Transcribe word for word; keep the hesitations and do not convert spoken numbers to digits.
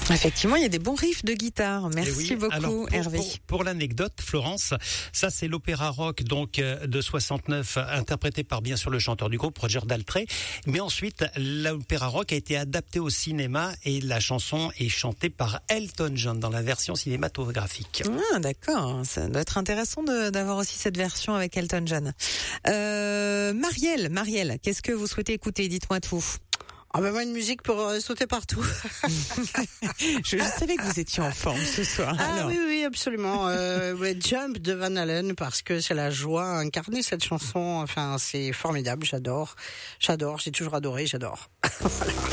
Effectivement, il y a des bons riffs de guitare. Merci oui, beaucoup, alors pour, Hervé. Pour, pour l'anecdote, Florence, ça c'est l'opéra rock donc de soixante-neuf, interprété par bien sûr le chanteur du groupe Roger Daltrey. Mais ensuite, l'opéra rock a été adapté au cinéma et la chanson est chantée par Elton John dans la version cinématographique. Ah, d'accord. Ça doit être intéressant de, d'avoir aussi cette version avec Elton John. Euh, Marielle, Marielle, qu'est-ce que vous souhaitez écouter? Dites-moi tout. Ah ben moi une musique pour euh, sauter partout. je, je savais que vous étiez en forme ce soir. Ah alors. oui oui absolument. Euh, ouais, Jump de Van Halen parce que c'est la joie incarnée cette chanson. Enfin c'est formidable, j'adore, j'adore, j'ai toujours adoré, j'adore. Voilà.